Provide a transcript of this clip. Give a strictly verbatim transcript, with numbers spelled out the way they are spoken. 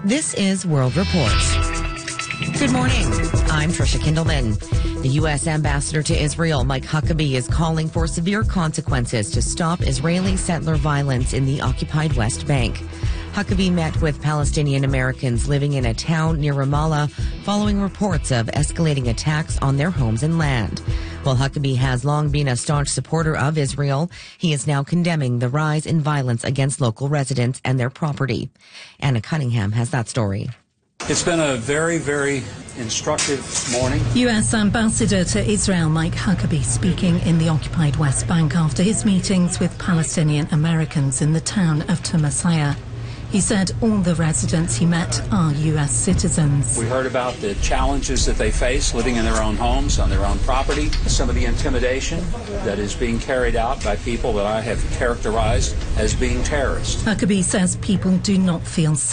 This is World Reports. Good morning. I'm Trisha Kindleman. The U S ambassador to Israel, Mike Huckabee, is calling for severe consequences to stop Israeli settler violence in the occupied West Bank. Huckabee met with Palestinian Americans living in a town near Ramallah following reports of escalating attacks on their homes and land. While Huckabee has long been a staunch supporter of Israel, he is now condemning the rise in violence against local residents and their property. Anna Cunningham has that story. It's been a very, very instructive morning. U S Ambassador to Israel Mike Huckabee speaking in the occupied West Bank after his meetings with Palestinian Americans in the town of Tamasia. He said all the residents he met are U S citizens. We heard about the challenges that they face living in their own homes, on their own property, some of the intimidation that is being carried out by people that I have characterized as being terrorists. Huckabee says people do not feel safe.